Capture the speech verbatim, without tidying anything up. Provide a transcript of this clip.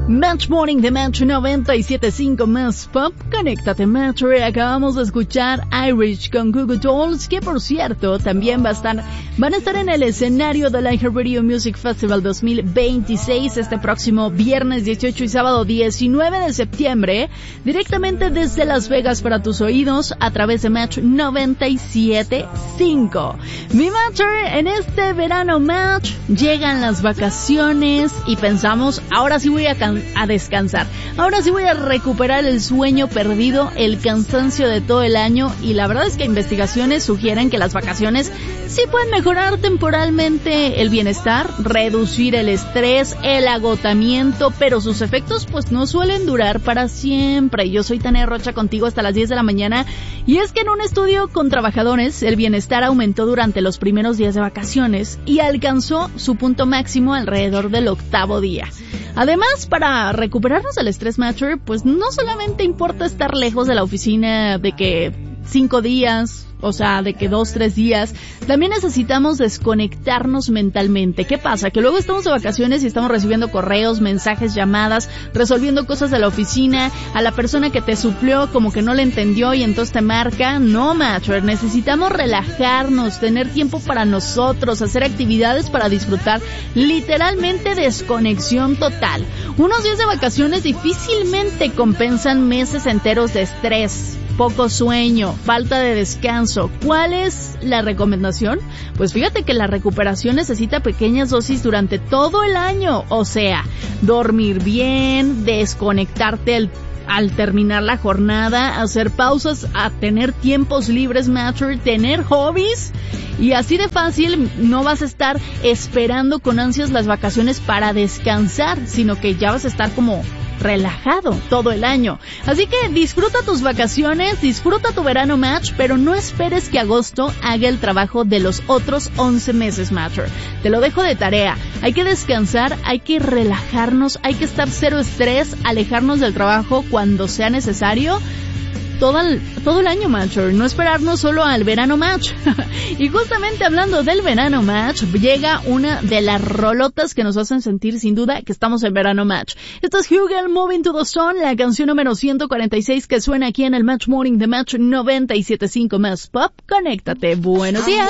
Match Morning de Match noventa y siete punto cinco más Pop. Conéctate, Match. Acabamos de escuchar Irish con Google Dolls, que por cierto también va a estar, van a estar en el escenario del iHeartRadio Music Festival dos mil veintiséis este próximo viernes dieciocho y sábado diecinueve de septiembre, directamente desde Las Vegas para tus oídos a través de Match noventa y siete punto cinco. Mi Matcher, en este verano Match llegan las vacaciones y pensamos, ahora sí voy a, can- a descansar, ahora sí voy a recuperar el sueño perdido, el cansancio de todo el año, y la verdad es que investigaciones sugieren que las vacaciones sí pueden mejorar temporalmente el bienestar, reducir el estrés, el agotamiento, pero sus efectos pues no suelen durar para siempre. Yo soy Tania Rocha contigo hasta las diez de la mañana, y es que en un estudio con trabajadores el bienestar aumentó durante los primeros días de vacaciones y alcanzó su punto máximo alrededor del octavo día. Además, para recuperarnos del estrés Matcher, pues no solamente importa estar lejos de la oficina de que cinco días, o sea, de que dos, tres días, también necesitamos desconectarnos mentalmente. ¿Qué pasa? Que luego estamos de vacaciones y estamos recibiendo correos, mensajes, llamadas, resolviendo cosas de la oficina, a la persona que te suplió como que no le entendió y entonces te marca. No, Matcher, necesitamos relajarnos, tener tiempo para nosotros, hacer actividades para disfrutar, literalmente desconexión total. Unos días de vacaciones difícilmente compensan meses enteros de estrés, poco sueño, falta de descanso. ¿Cuál es la recomendación? Pues fíjate que la recuperación necesita pequeñas dosis durante todo el año. O sea, dormir bien, desconectarte al, al terminar la jornada, hacer pausas, a tener tiempos libres, Matcher, tener hobbies. Y así de fácil no vas a estar esperando con ansias las vacaciones para descansar, sino que ya vas a estar como relajado todo el año. Así que disfruta tus vacaciones, disfruta tu verano Match, pero no esperes que agosto haga el trabajo de los otros once meses, Matcher. Te lo dejo de tarea. Hay que descansar, hay que relajarnos, hay que estar cero estrés, alejarnos del trabajo cuando sea necesario. Todo el, todo el año, Matcher, no esperarnos solo al verano Match. Y justamente hablando del verano Match, llega una de las rolotas que nos hacen sentir sin duda que estamos en verano Match. Esta es Hugel, Moving to the Sun, la canción número ciento cuarenta y seis que suena aquí en el Match Morning de Match noventa y siete punto cinco más Pop. Conéctate, buenos días.